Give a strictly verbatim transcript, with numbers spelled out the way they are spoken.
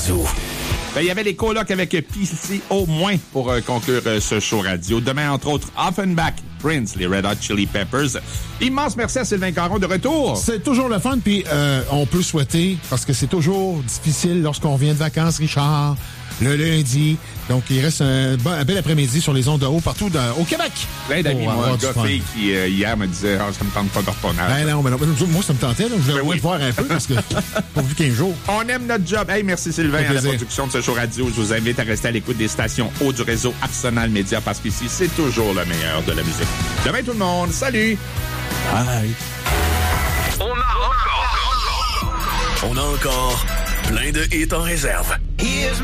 Zoo. Ben, il y avait les colocs avec P C au moins pour euh, conclure euh, ce show radio. Demain, entre autres, Offenbach, Prince, les Red Hot Chili Peppers. Immense merci à Sylvain Caron de retour. C'est toujours le fun, puis euh, on peut souhaiter, parce que c'est toujours difficile lorsqu'on vient de vacances, Richard, le lundi. Donc, il reste un, bon, un bel après-midi sur les ondes de haut partout dans, au Québec. Plein d'amis, oh, moi, un du gars fun. fille qui, euh, hier, me disait « Ah, ça me tente pas de retourner. » Ben non, ben non, ben, moi, ça me tentait. Là. Je voulais ben oui. te voir un peu, parce que pas vu quinze jours. On aime notre job. Hey, merci Sylvain à la production de ce show radio. Je vous invite à rester à l'écoute des stations haut du réseau Arsenal Média parce qu'ici, c'est toujours le meilleur de la musique. Demain, tout le monde. Salut! Bye! On a encore... On a encore plein de hits en réserve.